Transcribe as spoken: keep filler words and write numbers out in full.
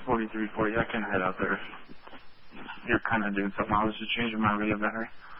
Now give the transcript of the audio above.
forty-three forty. I can head out there. You're kind of doing something. I was just changing my radio battery.